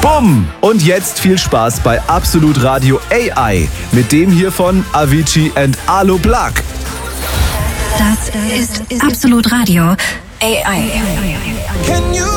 Bumm! Und jetzt viel Spaß bei Absolut Radio AI mit dem hier von Avicii and Alo Black. Das ist Absolut Radio AI.